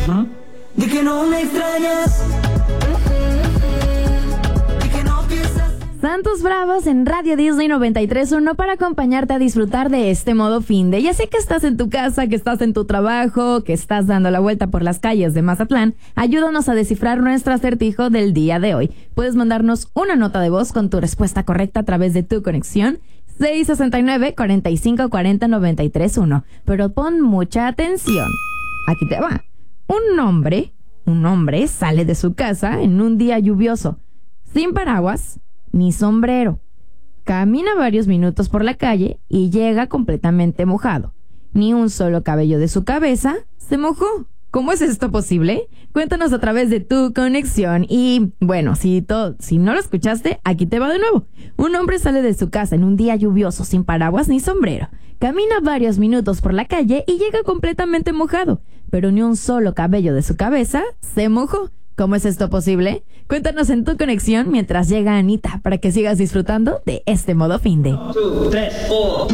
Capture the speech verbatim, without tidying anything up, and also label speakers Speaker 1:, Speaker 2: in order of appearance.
Speaker 1: Uh-huh. De que no me extrañas. De que no piensas.
Speaker 2: Santos Bravos en Radio Disney noventa y tres punto uno para acompañarte a disfrutar de este modo finde. Ya sé que estás en tu casa, que estás en tu trabajo, que estás dando la vuelta por las calles de Mazatlán. Ayúdanos a descifrar nuestro acertijo del día de hoy. Puedes mandarnos una nota de voz con tu respuesta correcta a través de tu conexión seis sesenta y nueve, cuarenta y cinco, cuarenta, noventa y tres uno. Pero pon mucha atención. Aquí te va. Un hombre, un hombre sale de su casa en un día lluvioso, sin paraguas ni sombrero. Camina varios minutos por la calle y llega completamente mojado. Ni un solo cabello de su cabeza se mojó. ¿Cómo es esto posible? Cuéntanos a través de tu conexión. Y bueno, si, to- si no lo escuchaste, aquí te va de nuevo. Un hombre sale de su casa en un día lluvioso sin paraguas ni sombrero. Camina varios minutos por la calle y llega completamente mojado. Pero ni un solo cabello de su cabeza se mojó. ¿Cómo es esto posible? Cuéntanos en tu conexión mientras llega Anita para que sigas disfrutando de este modo finde.
Speaker 3: dos, tres, cuatro.